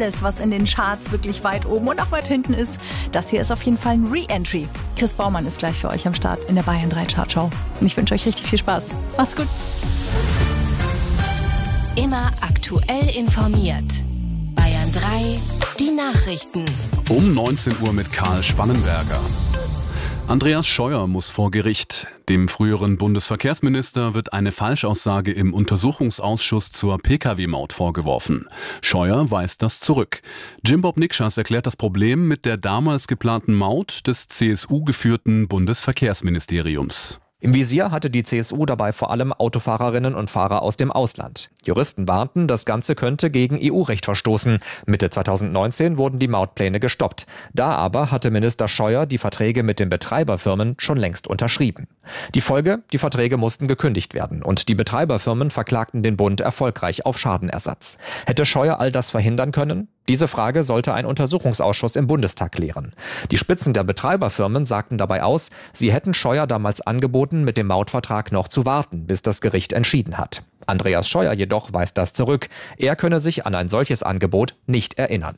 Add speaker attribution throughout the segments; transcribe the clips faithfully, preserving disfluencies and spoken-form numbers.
Speaker 1: alles, was in den Charts wirklich weit oben und auch weit hinten ist. Das hier ist auf jeden Fall ein Re-Entry. Chris Baumann ist gleich für euch am Start in der Bayern drei Chartshow. Und ich wünsche euch richtig viel Spaß. Macht's gut.
Speaker 2: Immer aktuell informiert. Bayern drei, die Nachrichten.
Speaker 3: Um neunzehn Uhr mit Karl Spannenberger. Andreas Scheuer muss vor Gericht. Dem früheren Bundesverkehrsminister wird eine Falschaussage im Untersuchungsausschuss zur Pkw Maut vorgeworfen. Scheuer weist das zurück. Jim-Bob Nikschas erklärt das Problem mit der damals geplanten Maut des C S U-geführten Bundesverkehrsministeriums.
Speaker 4: Im Visier hatte die C S U dabei vor allem Autofahrerinnen und Fahrer aus dem Ausland. Juristen warnten, das Ganze könnte gegen E U-Recht verstoßen. Mitte zweitausendneunzehn wurden die Mautpläne gestoppt. Da aber hatte Minister Scheuer die Verträge mit den Betreiberfirmen schon längst unterschrieben. Die Folge? Die Verträge mussten gekündigt werden und die Betreiberfirmen verklagten den Bund erfolgreich auf Schadenersatz. Hätte Scheuer all das verhindern können? Diese Frage sollte ein Untersuchungsausschuss im Bundestag klären. Die Spitzen der Betreiberfirmen sagten dabei aus, sie hätten Scheuer damals angeboten, mit dem Mautvertrag noch zu warten, bis das Gericht entschieden hat. Andreas Scheuer jedoch weist das zurück. Er könne sich an ein solches Angebot nicht erinnern.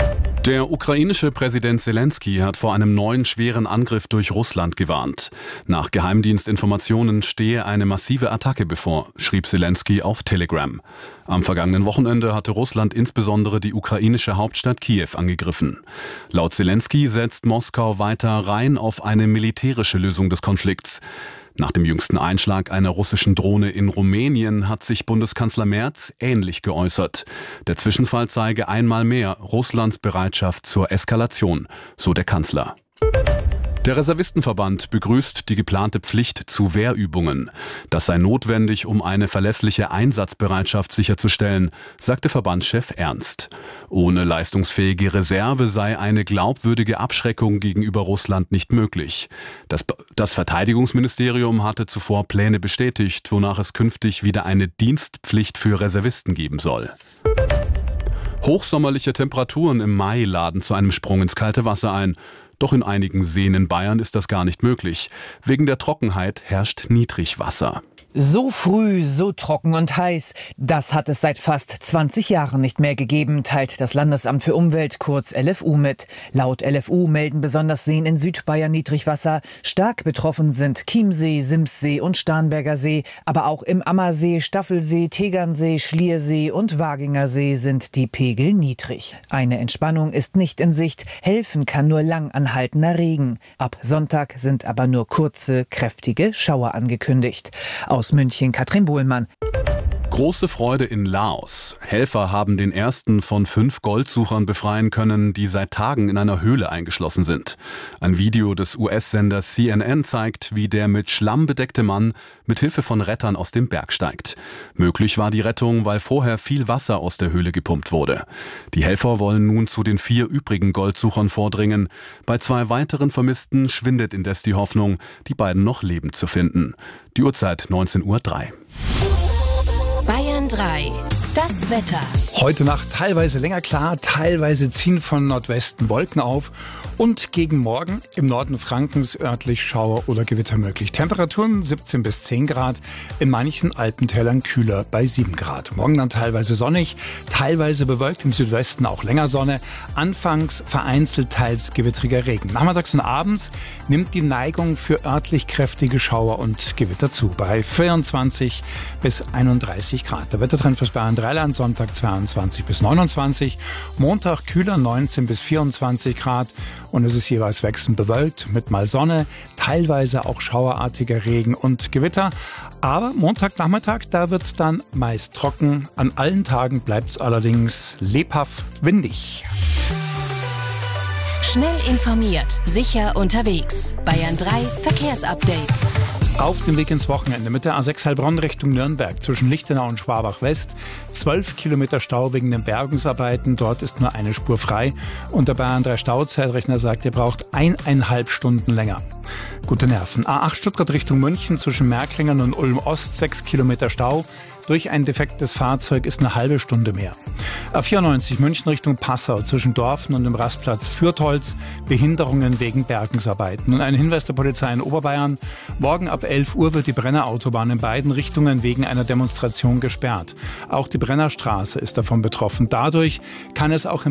Speaker 3: Der ukrainische Präsident Selenskyj hat vor einem neuen schweren Angriff durch Russland gewarnt. Nach Geheimdienstinformationen stehe eine massive Attacke bevor, schrieb Selenskyj auf Telegram. Am vergangenen Wochenende hatte Russland insbesondere die ukrainische Hauptstadt Kiew angegriffen. Laut Selenskyj setzt Moskau weiter rein auf eine militärische Lösung des Konflikts. Nach dem jüngsten Einschlag einer russischen Drohne in Rumänien hat sich Bundeskanzler Merz ähnlich geäußert. Der Zwischenfall zeige einmal mehr Russlands Bereitschaft zur Eskalation, so der Kanzler. Der Reservistenverband begrüßt die geplante Pflicht zu Wehrübungen. Das sei notwendig, um eine verlässliche Einsatzbereitschaft sicherzustellen, sagte Verbandschef Ernst. Ohne leistungsfähige Reserve sei eine glaubwürdige Abschreckung gegenüber Russland nicht möglich. Das, das Verteidigungsministerium hatte zuvor Pläne bestätigt, wonach es künftig wieder eine Dienstpflicht für Reservisten geben soll. Hochsommerliche Temperaturen im Mai laden zu einem Sprung ins kalte Wasser ein. Doch in einigen Seen in Bayern ist das gar nicht möglich. Wegen der Trockenheit herrscht Niedrigwasser.
Speaker 5: So früh, so trocken und heiß, das hat es seit fast zwanzig Jahren nicht mehr gegeben, teilt das Landesamt für Umwelt, kurz L F U, mit. Laut L F U melden besonders Seen in Südbayern Niedrigwasser. Stark betroffen sind Chiemsee, Simssee und Starnberger See. Aber auch im Ammersee, Staffelsee, Tegernsee, Schliersee und Waginger See sind die Pegel niedrig. Eine Entspannung ist nicht in Sicht. Helfen kann nur lang anhaltender Regen. Ab Sonntag sind aber nur kurze, kräftige Schauer angekündigt. Aus München, Katrin Bohlmann.
Speaker 3: Große Freude in Laos. Helfer haben den ersten von fünf Goldsuchern befreien können, die seit Tagen in einer Höhle eingeschlossen sind. Ein Video des U S-Senders C N N zeigt, wie der mit Schlamm bedeckte Mann mit Hilfe von Rettern aus dem Berg steigt. Möglich war die Rettung, weil vorher viel Wasser aus der Höhle gepumpt wurde. Die Helfer wollen nun zu den vier übrigen Goldsuchern vordringen. Bei zwei weiteren Vermissten schwindet indes die Hoffnung, die beiden noch lebend zu finden. Die Uhrzeit neunzehn Uhr drei.
Speaker 2: Bayern drei, das Wetter.
Speaker 6: Heute Nacht teilweise länger klar, teilweise ziehen von Nordwesten Wolken auf und gegen Morgen im Norden Frankens örtlich Schauer oder Gewitter möglich. Temperaturen siebzehn bis zehn Grad, in manchen Alpentälern kühler bei sieben Grad. Morgen dann teilweise sonnig, teilweise bewölkt, im Südwesten auch länger Sonne, anfangs vereinzelt teils gewittriger Regen. Nachmittags und abends nimmt die Neigung für örtlich kräftige Schauer und Gewitter zu, bei vierundzwanzig bis einunddreißig Grad. Der Wettertrend fürs Bayern drei Land, Sonntag zweiundzwanzig bis neunundzwanzig, Montag kühler neunzehn bis vierundzwanzig Grad und es ist jeweils wechselnd bewölkt mit mal Sonne, teilweise auch schauerartiger Regen und Gewitter. Aber Montagnachmittag, da wird es dann meist trocken. An allen Tagen bleibt es allerdings lebhaft windig.
Speaker 2: Schnell informiert, sicher unterwegs. Bayern drei Verkehrsupdate.
Speaker 6: Auf dem Weg ins Wochenende mit der A sechs Heilbronn Richtung Nürnberg zwischen Lichtenau und Schwabach West. zwölf Kilometer Stau wegen den Bergungsarbeiten. Dort ist nur eine Spur frei. Und der Bayern drei Stauzeitrechner sagt, ihr braucht eineinhalb Stunden länger. Gute Nerven. A acht Stuttgart Richtung München zwischen Märklingen und Ulm Ost. sechs Kilometer Stau. Durch ein defektes Fahrzeug ist eine halbe Stunde mehr. A vierundneunzig München Richtung Passau zwischen Dorfen und dem Rastplatz Fürtholz. Behinderungen wegen Bergungsarbeiten. Und ein Hinweis der Polizei in Oberbayern. Morgen ab elf Uhr wird die Brennerautobahn in beiden Richtungen wegen einer Demonstration gesperrt. Auch die Brennerstraße ist davon betroffen. Dadurch kann es auch im